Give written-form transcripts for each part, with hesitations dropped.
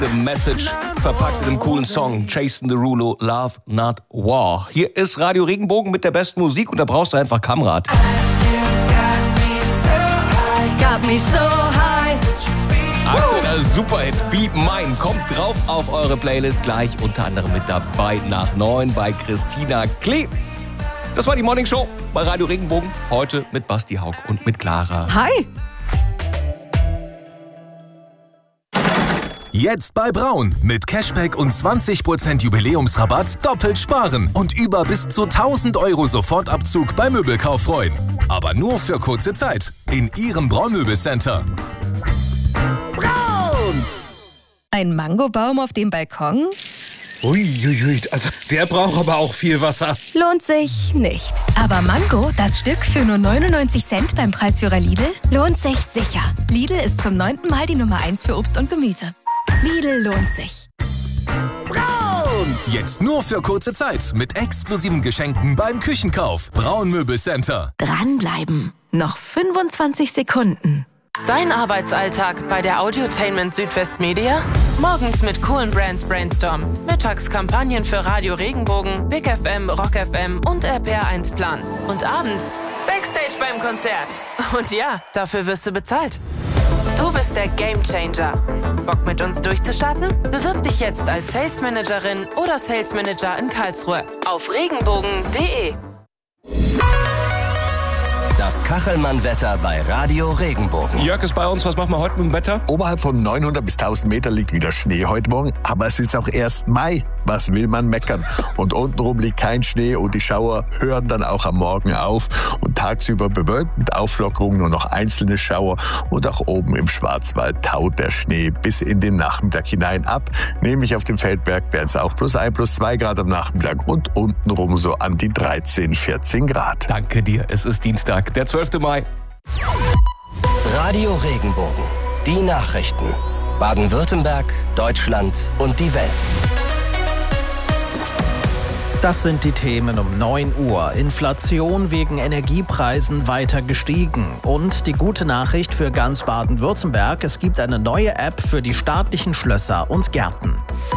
The Message, verpackt in einem coolen Song. Jason Derulo, Love Not War. Hier ist Radio Regenbogen mit der besten Musik und da brauchst du einfach Kamrad. Got me so high. Aktueller Superhit Be Mine kommt drauf auf eure Playlist. Gleich unter anderem mit dabei nach 9 bei Christina Klee. Das war die Morning Show bei Radio Regenbogen. Heute mit Basti Haug und mit Clara. Hi. Jetzt bei Braun. Mit Cashback und 20% Jubiläumsrabatt doppelt sparen. Und über bis zu 1.000 € Sofortabzug beim Möbelkauf freuen. Aber nur für kurze Zeit. In Ihrem Braun-Möbelcenter. Braun! Ein Mangobaum auf dem Balkon? Uiuiui, also der braucht aber auch viel Wasser. Lohnt sich nicht. Aber Mango, das Stück für nur 99 Cent beim Preisführer Lidl, lohnt sich sicher. Lidl ist zum 9. Mal die Nummer 1 für Obst und Gemüse. Lidl lohnt sich. Braun! Jetzt nur für kurze Zeit mit exklusiven Geschenken beim Küchenkauf. Braun Möbelcenter. Dranbleiben. Noch 25 Sekunden. Dein Arbeitsalltag bei der Audiotainment Südwest Media? Morgens mit coolen Brands Brainstorm. Mittags Kampagnen für Radio Regenbogen, Big FM, Rock FM und RPR1 Plan. Und abends Backstage beim Konzert. Und ja, dafür wirst du bezahlt. Du bist der Gamechanger. Bock mit uns durchzustarten? Bewirb dich jetzt als Sales Managerin oder Sales Manager in Karlsruhe auf regenbogen.de. Das Kachelmann-Wetter bei Radio Regenbogen. Jörg ist bei uns. Was machen wir heute mit dem Wetter? Oberhalb von 900 bis 1000 Meter liegt wieder Schnee heute Morgen, aber es ist auch erst Mai. Was will man meckern? Und untenrum liegt kein Schnee und die Schauer hören dann auch am Morgen auf. Und tagsüber bewölkt mit Auflockerung nur noch einzelne Schauer und auch oben im Schwarzwald taut der Schnee bis in den Nachmittag hinein ab. Nämlich auf dem Feldberg wären es auch +1, +2 Grad am Nachmittag und untenrum so an die 13, 14 Grad. Danke dir. Es ist Dienstag, der 12. Mai. Radio Regenbogen. Die Nachrichten. Baden-Württemberg, Deutschland und die Welt. Das sind die Themen um 9 Uhr. Inflation wegen Energiepreisen weiter gestiegen. Und die gute Nachricht für ganz Baden-Württemberg: Es gibt eine neue App für die staatlichen Schlösser und Gärten.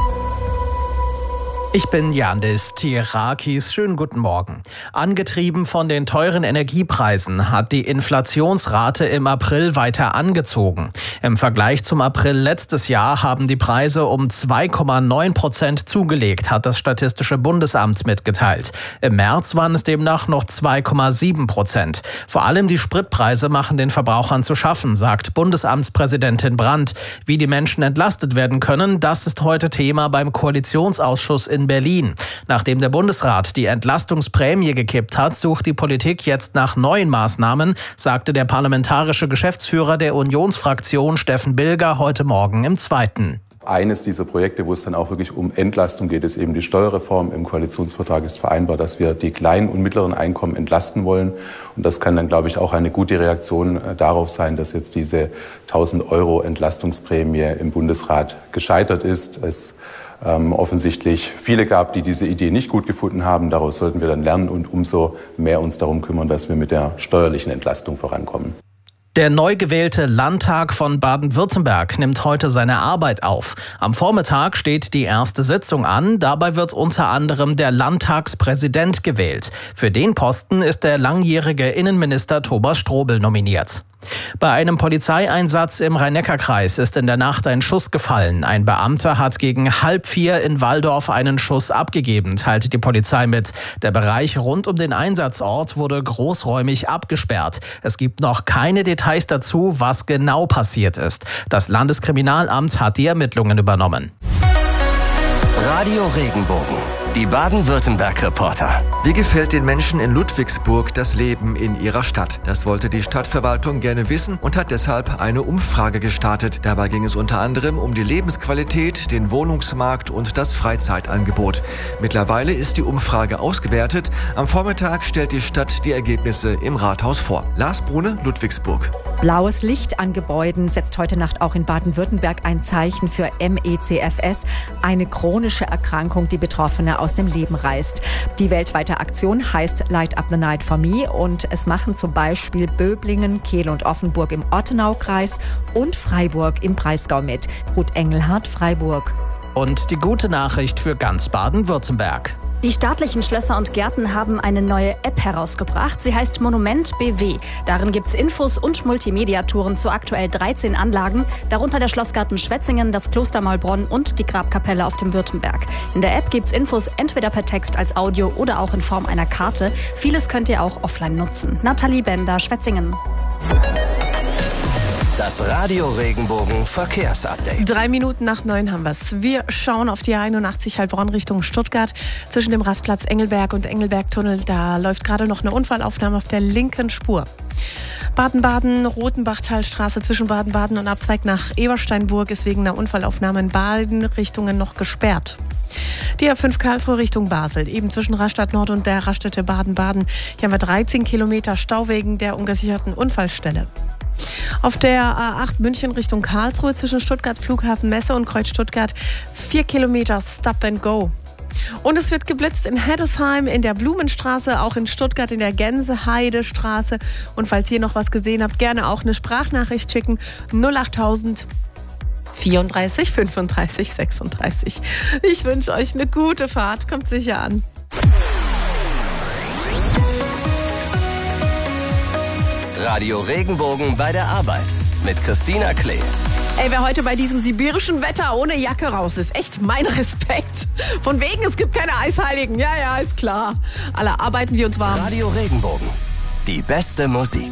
Ich bin Yandis Tirakis. Schönen guten Morgen. Angetrieben von den teuren Energiepreisen hat die Inflationsrate im April weiter angezogen. Im Vergleich zum April letztes Jahr haben die Preise um 2,9% zugelegt, hat das Statistische Bundesamt mitgeteilt. Im März waren es demnach noch 2,7%. Vor allem die Spritpreise machen den Verbrauchern zu schaffen, sagt Bundesamtspräsidentin Brandt. Wie die Menschen entlastet werden können, das ist heute Thema beim Koalitionsausschuss in Berlin. Nachdem der Bundesrat die Entlastungsprämie gekippt hat, sucht die Politik jetzt nach neuen Maßnahmen, sagte der parlamentarische Geschäftsführer der Unionsfraktion Steffen Bilger heute Morgen im Zweiten. Eines dieser Projekte, wo es dann auch wirklich um Entlastung geht, ist eben die Steuerreform. Im Koalitionsvertrag ist vereinbart, dass wir die kleinen und mittleren Einkommen entlasten wollen. Und das kann dann, glaube ich, auch eine gute Reaktion darauf sein, dass jetzt diese 1.000 € Entlastungsprämie im Bundesrat gescheitert ist. Es offensichtlich viele gab, die diese Idee nicht gut gefunden haben. Daraus sollten wir dann lernen und umso mehr uns darum kümmern, dass wir mit der steuerlichen Entlastung vorankommen. Der neu gewählte Landtag von Baden-Württemberg nimmt heute seine Arbeit auf. Am Vormittag steht die erste Sitzung an. Dabei wird unter anderem der Landtagspräsident gewählt. Für den Posten ist der langjährige Innenminister Thomas Strobel nominiert. Bei einem Polizeieinsatz im Rhein-Neckar-Kreis ist in der Nacht ein Schuss gefallen. Ein Beamter hat gegen 3:30 in Walldorf einen Schuss abgegeben, teilte die Polizei mit. Der Bereich rund um den Einsatzort wurde großräumig abgesperrt. Es gibt noch keine Details dazu, was genau passiert ist. Das Landeskriminalamt hat die Ermittlungen übernommen. Radio Regenbogen. Die Baden-Württemberg-Reporter. Wie gefällt den Menschen in Ludwigsburg das Leben in ihrer Stadt? Das wollte die Stadtverwaltung gerne wissen und hat deshalb eine Umfrage gestartet. Dabei ging es unter anderem um die Lebensqualität, den Wohnungsmarkt und das Freizeitangebot. Mittlerweile ist die Umfrage ausgewertet. Am Vormittag stellt die Stadt die Ergebnisse im Rathaus vor. Lars Brune, Ludwigsburg. Blaues Licht an Gebäuden setzt heute Nacht auch in Baden-Württemberg ein Zeichen für MECFS, eine chronische Erkrankung, die Betroffene aus dem Leben reißt. Die weltweite Aktion heißt Light Up the Night for Me und es machen zum Beispiel Böblingen, Kehl und Offenburg im Ortenaukreis und Freiburg im Breisgau mit. Ruth Engelhardt, Freiburg. Und die gute Nachricht für ganz Baden-Württemberg. Die staatlichen Schlösser und Gärten haben eine neue App herausgebracht. Sie heißt Monument BW. Darin gibt es Infos und Multimedia-Touren zu aktuell 13 Anlagen, darunter der Schlossgarten Schwetzingen, das Kloster Maulbronn und die Grabkapelle auf dem Württemberg. In der App gibt es Infos entweder per Text als Audio oder auch in Form einer Karte. Vieles könnt ihr auch offline nutzen. Nathalie Bender, Schwetzingen. Das Radio Regenbogen Verkehrsupdate. 3 Minuten nach 9 haben wir's. Wir schauen auf die 81 Heilbronn Richtung Stuttgart. Zwischen dem Rastplatz Engelberg und Engelbergtunnel, da läuft gerade noch eine Unfallaufnahme auf der linken Spur. Baden-Baden, Rotenbachtalstraße zwischen Baden-Baden und Abzweig nach Ebersteinburg ist wegen einer Unfallaufnahme in beiden Richtungen noch gesperrt. Die A5 Karlsruhe Richtung Basel, eben zwischen Rastatt Nord und der Raststätte Baden-Baden. Hier haben wir 13 Kilometer Stau wegen der ungesicherten Unfallstelle. Auf der A8 München Richtung Karlsruhe zwischen Stuttgart Flughafen Messe und Kreuz Stuttgart 4 Kilometer Stop and Go. Und es wird geblitzt in Heddesheim, in der Blumenstraße, auch in Stuttgart in der Gänseheidestraße. Und falls ihr noch was gesehen habt, gerne auch eine Sprachnachricht schicken. 08000 34 35 36. Ich wünsche euch eine gute Fahrt. Kommt sicher an. Radio Regenbogen bei der Arbeit mit Christina Klee. Ey, wer heute bei diesem sibirischen Wetter ohne Jacke raus ist, echt mein Respekt. Von wegen, es gibt keine Eisheiligen. Ja, ist klar. Alle arbeiten wir uns warm. Radio Regenbogen, die beste Musik.